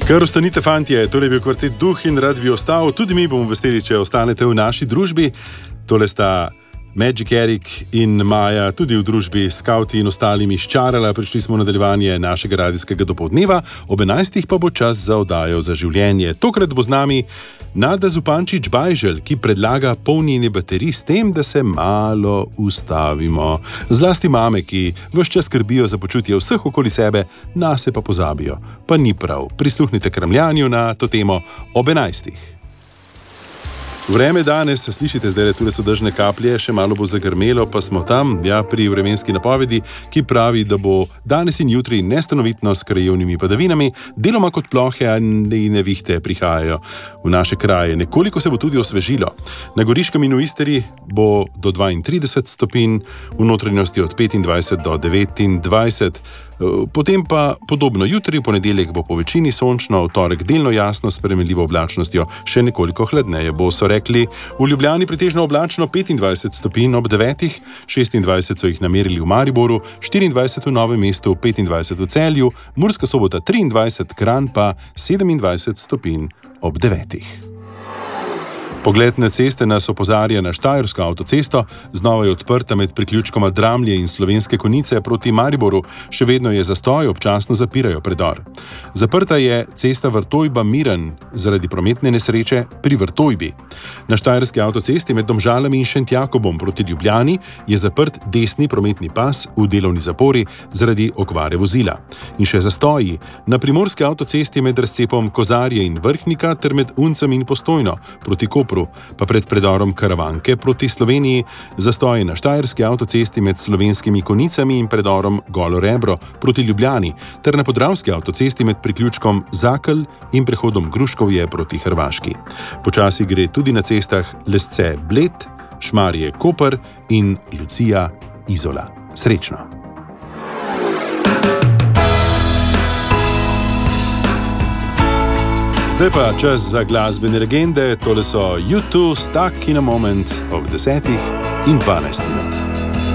Kar ostanite, fantje, tole je bil kvartet Duh in rad bi ostal. Tudi mi bomo veseli, če ostanete v naši družbi. Tole sta Magic Erik in Maja, tudi v družbi Skauti in ostalimi ščarala. Prišli smo v nadaljevanje našega radijskega dopoldneva. Ob 11. pa bo čas za oddajo Za življenje. Tokrat bo z nami Nada Zupančič-Bajželj, ki predlaga polnjenje baterij s tem, da se malo ustavimo. Zlasti mame, ki ves čas skrbijo za počutje vseh okoli sebe, nase pa pozabijo. Pa ni prav. Prisluhnite kramljanju na to temo ob 11. Vreme danes, slišite zdaj, tule so dežne kaplje, še malo bo zagrmelo, pa smo tam, pri vremenski napovedi, ki pravi, da bo danes in jutri nestanovitno s krajevnimi padavinami, deloma kot plohe in nevihte prihajajo v naše kraje. Nekoliko se bo tudi osvežilo. Na Goriškem in v Istri bo do 32 stopinj, v notranjosti od 25 do 29. Potem pa podobno jutri, v ponedeljek bo po večini sončno, v torek delno jasno s spremenljivo oblačnostjo, še nekoliko hladneje bo, so rekli. V Ljubljani pretežno oblačno 25 stopinj ob 9, 26 so jih namerili v Mariboru, 24 v Novem mestu, 25 v Celju, Murska Sobota 23, Kranj pa 27 stopinj ob 9. Pogled na ceste nas opozarja na Štajersko avtocesto, znova je odprta med priključkoma Dramlje in Slovenske Konjice proti Mariboru, še vedno je zastoj, občasno zapirajo predor. Zaprta je cesta Vrtojba-Miren zaradi prometne nesreče pri Vrtojbi. Na Štajerski avtocesti med Domžalami in Šentjakobom proti Ljubljani je zaprt desni prometni pas v delovni zapori zaradi okvare vozila. In še zastoji. Na Primorski avtocesti med razcepom Kozarje in Vrhnika ter med Uncem in Postojno proti Kopru, pa pred predorom Karavanke proti Sloveniji, zastoji na Štajerski avtocesti med Slovenskimi Konjicami in predorom Golo Rebro proti Ljubljani ter na Podravski avtocesti med priključkom Zakelj in prehodom Gruškovje proti Hrvaški. Počasi gre tudi na cestah Lesce-Bled, Šmarje-Koper in Lucija-Izola. Srečno! Zdaj pa čas za glasbene legende, tole so U2 Stuck in a Moment ob 10 in 12 minut.